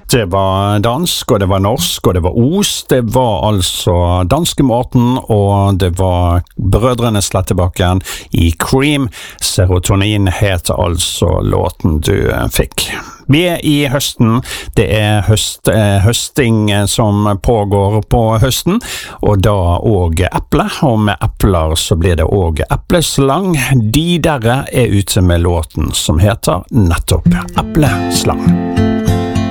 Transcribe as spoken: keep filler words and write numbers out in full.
Det var dansk, og det var norsk, og det var os. Det var altså danskemåten, og det var Brødrene Slettebakken i Cream. Serotonin het altså låten du fikk. Vi er i høsten. Det er høst, eh, høsting som pågår på høsten, og da også eple. Og med epler så blir det også epleslang. De derre er ute med låten som heter nettopp Epleslang.